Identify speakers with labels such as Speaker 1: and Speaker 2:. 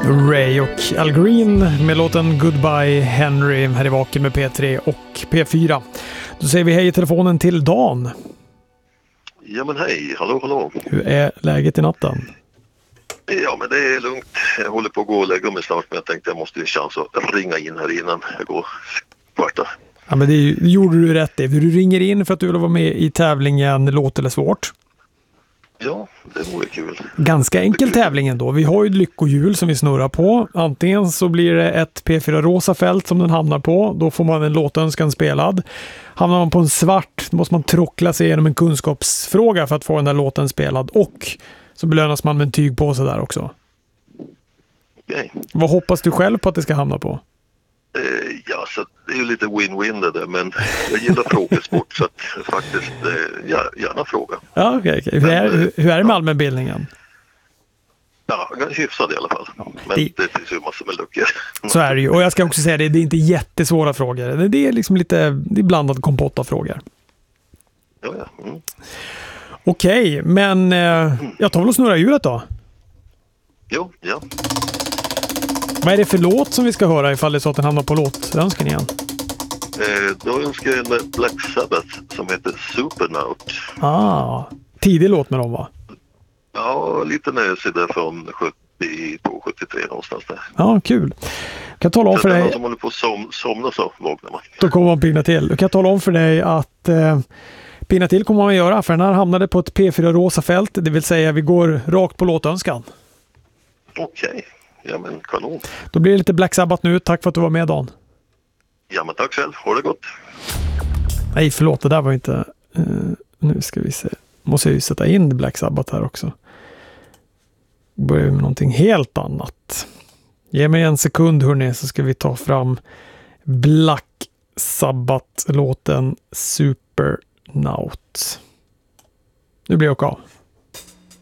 Speaker 1: Ray och Al Green med låten Goodbye Henry här i Vaken med P3 och P4. Då säger vi hej i telefonen till Dan.
Speaker 2: Ja men hej, hallå.
Speaker 1: Hur är läget i natten?
Speaker 2: Ja men det är lugnt. Jag håller på att gå och lägga mig snart, men jag tänkte jag måste ju en chans att ringa in här innan jag går kvarta.
Speaker 1: Ja, men det gjorde du rätt i. Du ringer in för att du vill vara med i tävlingen Låt eller svårt.
Speaker 2: Ja, det vore kul.
Speaker 1: Ganska enkel tävling ändå. Vi har ju ett lyckohjul som vi snurrar på. Antingen så blir det ett P4 rosa fält som den hamnar på. Då får man en låtönskan spelad. Hamnar man på en svart måste man trockla sig igenom en kunskapsfråga för att få den där låten spelad. Och så belönas man med en tygpåse där också.
Speaker 2: Okay.
Speaker 1: Vad hoppas du själv på att det ska hamna på?
Speaker 2: Ja, så det är ju lite win-win det där, men jag gillar frågesport så att faktiskt, gärna fråga.
Speaker 1: Ja, okej. Hur är det med allmänbildningen?
Speaker 2: Ja, hyfsad i alla fall. Ja, men det finns ju massor med luckor.
Speaker 1: Så är det ju. Och jag ska också säga det är inte jättesvåra frågor. Det är liksom det är blandad kompott av frågor.
Speaker 2: Ja. Mm.
Speaker 1: Okej, men jag tar väl och snurra hjulet då?
Speaker 2: Jo, ja.
Speaker 1: Vad är det för låt som vi ska höra ifall det är så att den hamnar på låtönskan igen?
Speaker 2: Då önskar jag en Black Sabbath som heter Supernaut.
Speaker 1: Tidig låt med dem va?
Speaker 2: Ja, lite nösig där från 72-73 någonstans där.
Speaker 1: Ja, kul. Kan jag tala om för dig...
Speaker 2: som håller på att somna så vaknar man.
Speaker 1: Då kommer man pigna till. Då kan jag tala om för dig att pigna till kommer man att göra, för den här hamnade på ett P4 rosa fält, det vill säga vi går rakt på låtönskan.
Speaker 2: Okej. Ja men kanon.
Speaker 1: Då blir det lite Black Sabbath nu. Tack för att du var med Dan.
Speaker 2: Ja men tack själv. Ha det gott.
Speaker 1: Nej förlåt, det där var inte... nu ska vi se. Måste jag ju sätta in Black Sabbath här också. Börjar med någonting helt annat. Ge mig en sekund hörni, så ska vi ta fram Black Sabbath-låten Supernaut. Nu blir jag av.